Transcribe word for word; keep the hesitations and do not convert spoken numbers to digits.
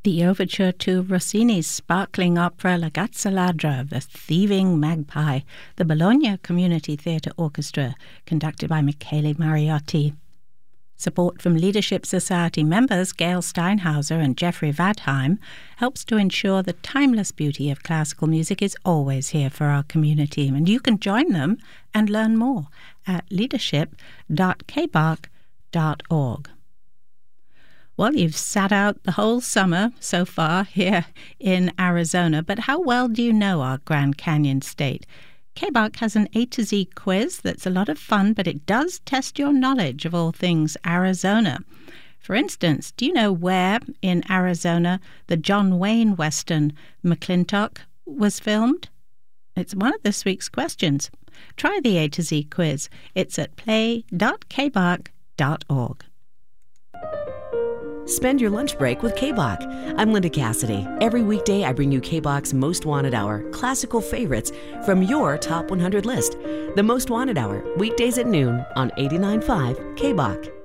The overture to Rossini's sparkling opera La Gazza Ladra, The Thieving Magpie, the Bologna Community Theatre Orchestra, conducted by Michele Mariotti. Support from Leadership Society members Gail Steinhauser and Jeffrey Vadheim helps to ensure the timeless beauty of classical music is always here for our community, and you can join them and learn more at leadership dot k b a c dot org. Well, you've sat out the whole summer so far here in Arizona, but how well do you know our Grand Canyon State? K B A C has an A to Z quiz that's a lot of fun, but it does test your knowledge of all things Arizona. For instance, do you know where in Arizona the John Wayne Western McClintock was filmed? It's one of this week's questions. Try the A to Z quiz. It's at play dot k b a c dot org. Spend your lunch break with K B A C. I'm Linda Cassidy. Every weekday I bring you K B A C's Most Wanted Hour, classical favorites from your top one hundred list. The Most Wanted Hour, weekdays at noon on eighty-nine point five K B A C.